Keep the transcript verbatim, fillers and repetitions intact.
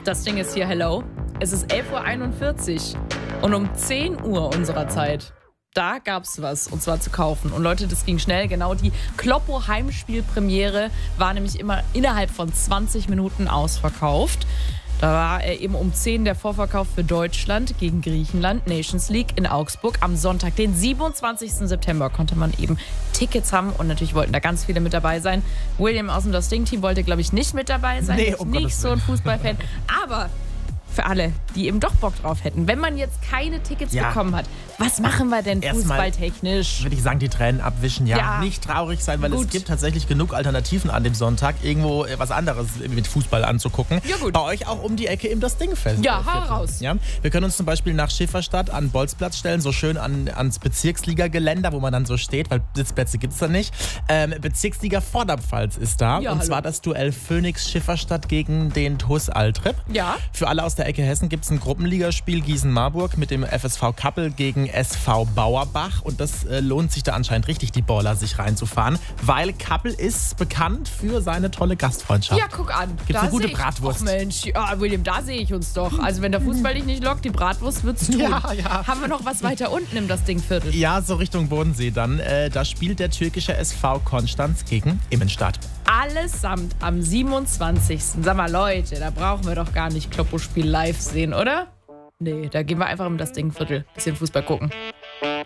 Das Ding ist hier, hello. Es ist elf Uhr einundvierzig und um zehn Uhr unserer Zeit, da gab's was, und zwar zu kaufen. Und Leute, das ging schnell. Genau, die Kloppo-Heimspielpremiere war nämlich immer innerhalb von zwanzig Minuten ausverkauft. Da war eben um zehn der Vorverkauf für Deutschland gegen Griechenland, Nations League in Augsburg. Am Sonntag, den siebenundzwanzigsten September, konnte man eben Tickets haben. Und natürlich wollten da ganz viele mit dabei sein. William aus dem Das Ding-Team wollte, glaube ich, nicht mit dabei sein. Nee, Ist um nicht Gottes so ein Willen. Fußballfan. Aber für alle, die eben doch Bock drauf hätten, wenn man jetzt keine Tickets Ja. bekommen hat, was machen wir denn Erstmal fußballtechnisch? Würde ich sagen, die Tränen abwischen. Ja, Ja. nicht traurig sein, weil Gut. es gibt tatsächlich genug Alternativen an dem Sonntag, irgendwo äh, was anderes mit Fußball anzugucken. Ja, gut. Bei euch auch um die Ecke im Das Ding-Fest. Ja, äh, hau Viertel. raus. Ja? Wir können uns zum Beispiel nach Schifferstadt an Bolzplatz stellen, so schön an, ans Bezirksliga-Geländer, wo man dann so steht, weil Sitzplätze gibt es da nicht. Ähm, Bezirksliga Vorderpfalz ist da. Ja, und hallo. zwar das Duell Phoenix Schifferstadt gegen den T U S Altrip. Ja. Für alle aus der Ecke Hessen gibt es ein Gruppenligaspiel Gießen-Marburg mit dem F S V Kappel gegen S V Bauerbach. Und das äh, lohnt sich da anscheinend richtig, die Baller sich reinzufahren, weil Kappel ist bekannt für seine tolle Gastfreundschaft. Ja, guck an. Gibt's Da eine gute seh ich- Bratwurst. Ach Mensch, ja, William, da sehe ich uns doch. Also wenn der Fußball dich nicht lockt, die Bratwurst wird's tun. Ja, ja. Haben wir noch was weiter unten im Das Ding-Viertel? Ja, so Richtung Bodensee dann. Äh, da spielt der türkische S V Konstanz gegen Immenstadt. Allesamt am siebenundzwanzigsten Sag mal, Leute, da brauchen wir doch gar nicht Kloppo-Spiel live sehen, oder? Nee, da gehen wir einfach im Das Ding-Viertel. Bisschen Fußball gucken.